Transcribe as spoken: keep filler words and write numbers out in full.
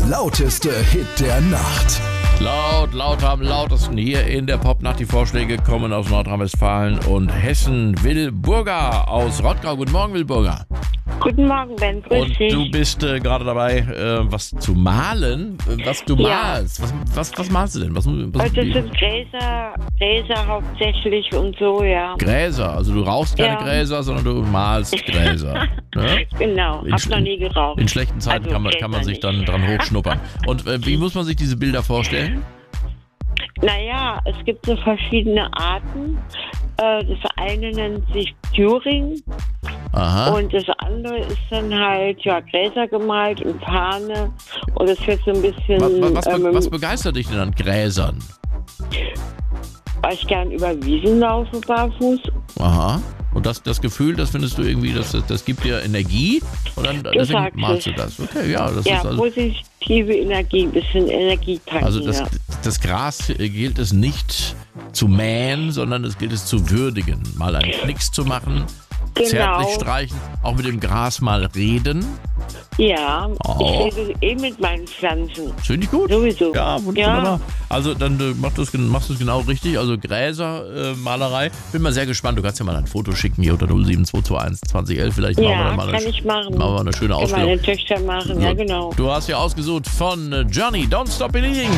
lauteste Hit der Nacht. Laut, laut am lautesten hier in der Popnacht. Die Vorschläge kommen aus Nordrhein-Westfalen und Hessen. Will Burger aus Rottgau. Guten Morgen, Will Burger. Guten Morgen, Ben. Grüß Und dich. du bist äh, gerade dabei, äh, was zu malen. Äh, Was du Ja. malst. Was, was, was malst du denn? Was, was, Also das sind Gräser, Gräser hauptsächlich und so, ja. Gräser. Also du rauchst keine Ja. Gräser, sondern du malst Gräser. Ne? Genau, In hab sch- noch nie geraucht. In schlechten Zeiten Also kann, man, kann man Gräser sich dann nicht. dran hochschnuppern. Und äh, wie muss man sich diese Bilder vorstellen? Naja, es gibt so verschiedene Arten. Äh, Das eine nennt sich Thüring Aha. und das andere ist dann halt, ja, Gräser gemalt und Fahne. Und es wird so ein bisschen, Was, was, was, be- ähm, was begeistert dich denn an Gräsern? weil ich gern über Wiesen laufe barfuß. Aha. Und das, das Gefühl, das findest du irgendwie, das, das, das gibt dir Energie? Und dann deswegen sagst malst du es. das. Okay, ja, das Ja, ist also. positive Energie, ein bisschen Energie tanken. Also das, ja. das Gras äh, gilt es nicht zu mähen, sondern es gilt es zu würdigen. Mal einen Knicks zu machen, Genau. zärtlich streichen, auch mit dem Gras mal reden. Ja, Oh. ich rede eh mit meinen Pflanzen. Finde ich gut. Sowieso. Ja, wund- Ja. wunderbar. Also dann äh, machst du es gen- machst du es genau richtig. Also Gräser, äh, Malerei. Bin mal sehr gespannt. Du kannst ja mal ein Foto schicken hier unter null sieben zwei zwei eins zwanzig elf. Vielleicht machen wir Ja, da mal eine, kann ich machen. machen wir eine schöne Kann Ausstellung. meine Töchter machen, ja So, genau. Du hast ja ausgesucht von äh, Johnny, Don't Stop Believing.